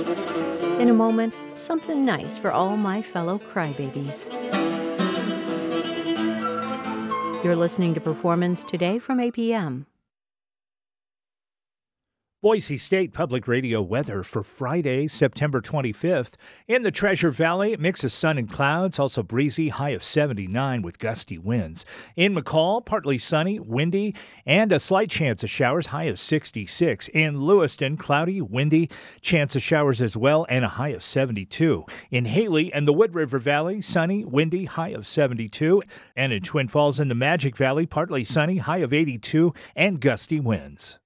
In a moment, something nice for all my fellow crybabies. You're listening to Performance Today from APM. Boise State Public Radio weather for Friday, September 25th. In the Treasure Valley, mix of sun and clouds, also breezy, high of 79 with gusty winds. In McCall, partly sunny, windy, and a slight chance of showers, high of 66. In Lewiston, cloudy, windy, chance of showers as well, and a high of 72. In Haley and the Wood River Valley, sunny, windy, high of 72. And in Twin Falls in the Magic Valley, partly sunny, high of 82, and gusty winds.